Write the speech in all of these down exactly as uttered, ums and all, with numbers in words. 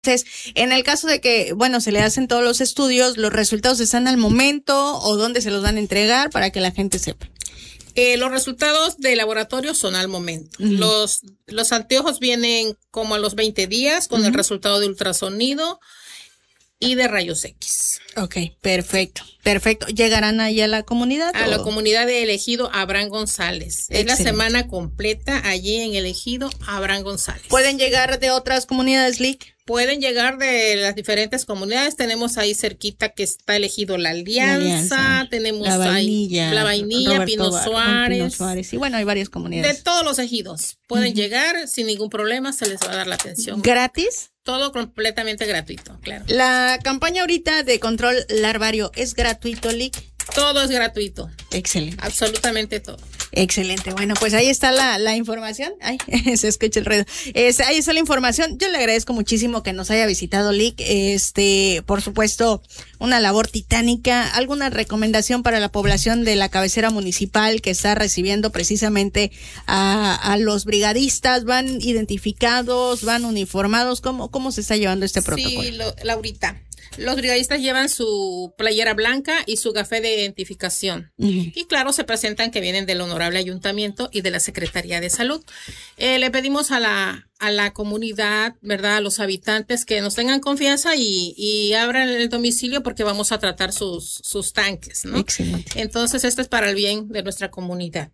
Entonces, en el caso de que, bueno, se le hacen todos los estudios, ¿los resultados están al momento o dónde se los van a entregar para que la gente sepa? Eh, los resultados de laboratorio son al momento. Uh-huh. Los, los anteojos vienen como a los veinte días con uh-huh. el resultado de ultrasonido y de rayos X. Ok, perfecto, perfecto. ¿Llegarán ahí a la comunidad? A o? la comunidad de Elegido Abraham González. Excelente. Es la semana completa allí en Elegido Abraham González. ¿Pueden llegar de otras comunidades, Lick? Pueden llegar de las diferentes comunidades. Tenemos ahí cerquita que está Elegido La Alianza, la Alianza. Tenemos la vainilla, ahí La Vainilla, Roberto Pino Bar, Suárez. Pino Suárez. Y bueno, hay varias comunidades. De todos los ejidos. Pueden uh-huh. llegar sin ningún problema, se les va a dar la atención. ¿Gratis? Todo completamente gratuito, claro. La campaña ahorita de control larvario es gratuito, Lick. Todo es gratuito. Excelente. Absolutamente todo. Excelente. Bueno, pues ahí está la, la información. Ay, se escucha el ruido. Es, ahí está la información. Yo le agradezco muchísimo que nos haya visitado, Lick. Este, por supuesto, una labor titánica. ¿Alguna recomendación para la población de la cabecera municipal que está recibiendo precisamente a, a los brigadistas? ¿Van identificados? ¿Van uniformados? ¿Cómo, cómo se está llevando este protocolo? Sí, lo, Laurita. Los brigadistas llevan su playera blanca y su gafé de identificación. Uh-huh. Y claro, se presentan que vienen del Honorable Ayuntamiento y de la Secretaría de Salud. Eh, le pedimos a la, a la comunidad, ¿verdad? A los habitantes que nos tengan confianza y, y abran el domicilio porque vamos a tratar sus, sus tanques, ¿no? Excelente. Entonces, esto es para el bien de nuestra comunidad.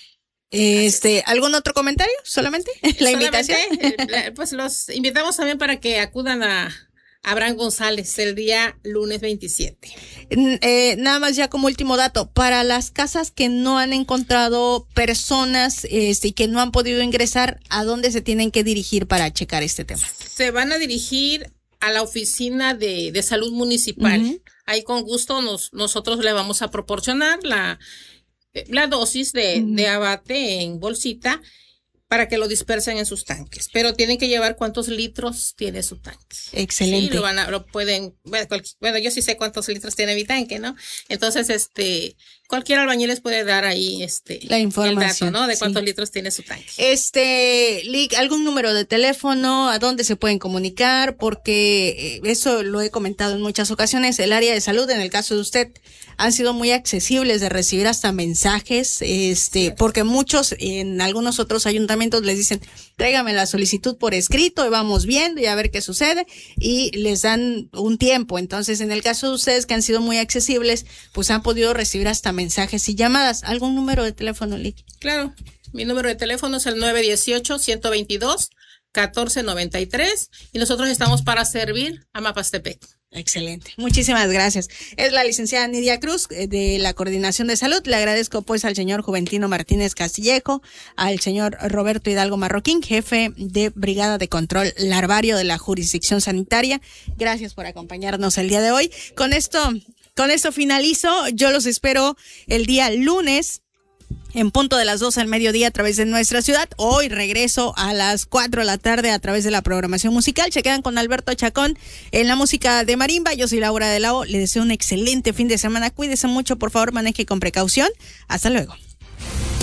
Este, ¿algún otro comentario? ¿Solamente? ¿La invitación? Eh, pues los invitamos también para que acudan a Abraham González el día lunes veintisiete. Eh, nada más ya como último dato, para las casas que no han encontrado personas este, y que no han podido ingresar, ¿a dónde se tienen que dirigir para checar este tema? Se van a dirigir a la oficina de, de salud municipal. Uh-huh. Ahí con gusto nos, nosotros le vamos a proporcionar la, la dosis de, uh-huh. de abate en bolsita para que lo dispersen en sus tanques, pero tienen que llevar cuántos litros tiene su tanque. Excelente. Sí, lo van a, lo pueden, bueno, cual, bueno, yo sí sé cuántos litros tiene mi tanque, ¿no? Entonces, este, cualquier albañil les puede dar ahí, este, la información, el dato, ¿no? De cuántos sí. litros tiene su tanque. Este, Lick, ¿algún número de teléfono? ¿A dónde se pueden comunicar? Porque eso lo he comentado en muchas ocasiones, el área de salud, en el caso de usted, han sido muy accesibles de recibir hasta mensajes, este, sí. porque muchos, en algunos otros ayuntamientos les dicen, tráigame la solicitud por escrito y vamos viendo y a ver qué sucede, y les dan un tiempo. Entonces, en el caso de ustedes que han sido muy accesibles, pues han podido recibir hasta mensajes y llamadas. ¿Algún número de teléfono, Lick? Claro, mi número de teléfono es el nueve uno ocho, uno dos dos, uno cuatro nueve tres y nosotros estamos para servir a Mapastepec. Excelente. Muchísimas gracias. Es la licenciada Nidia Cruz de la Coordinación de Salud. Le agradezco pues al señor Juventino Martínez Castillejo, al señor Roberto Hidalgo Marroquín, jefe de Brigada de Control Larvario de la Jurisdicción Sanitaria. Gracias por acompañarnos el día de hoy. Con esto, con esto finalizo. Yo los espero el día lunes en punto de las doce al mediodía a través de nuestra ciudad. Hoy regreso a las cuatro de la tarde a través de la programación musical. Se quedan con Alberto Chacón en la música de marimba. Yo soy Laura de la O. Le deseo un excelente fin de semana. Cuídese mucho, por favor, maneje con precaución. Hasta luego.